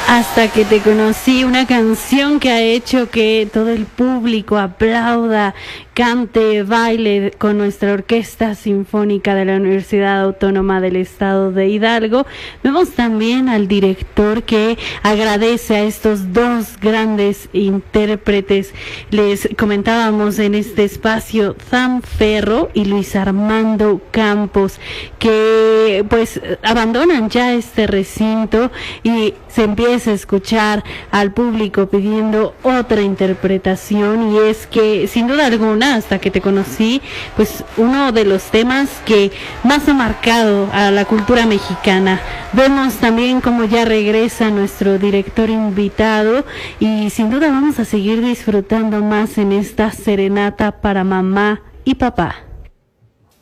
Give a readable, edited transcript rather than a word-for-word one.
Hasta que te conocí, una canción que ha hecho que todo el público aplauda, cante, baile con nuestra Orquesta Sinfónica de la Universidad Autónoma del Estado de Hidalgo. Vemos también al director que agradece a estos dos grandes intérpretes. Les comentábamos en este espacio, Sam Ferro y Luis Armando Campos, que pues abandonan ya este recinto y se empieza a escuchar al público pidiendo otra interpretación, y es que sin duda alguna, hasta que te conocí, pues uno de los temas que más ha marcado a la cultura mexicana. Vemos también como ya regresa nuestro director invitado y sin duda vamos a seguir disfrutando más en esta serenata para mamá y papá.